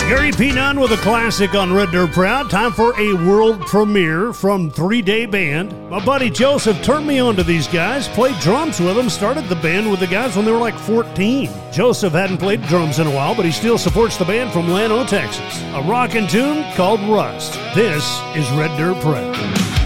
Gary P. Nunn with a classic on Red Dirt Proud. Time for a world premiere from 3-Day Band. My buddy Joseph turned me on to these guys, played drums with them, started the band with the guys when they were like 14. Joseph hadn't played drums in a while, but he still supports the band from Llano, Texas. A rockin' tune called Rust. This is Red Dirt Proud.